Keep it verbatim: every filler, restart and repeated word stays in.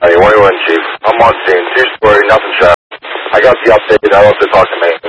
Hey, one one Chief. I'm on scene. Two story, nothing traffic. I got the update. I'll have to talk to me.